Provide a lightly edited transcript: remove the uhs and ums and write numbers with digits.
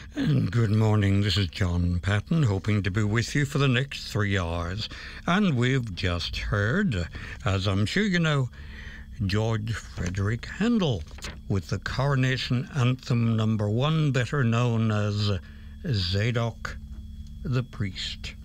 And good morning, this is John Patton, hoping to be with you for the next 3 hours. And we've just heard, as I'm sure you know, George Frederick Handel with the Coronation Anthem number 1, better known as Zadok the Priest.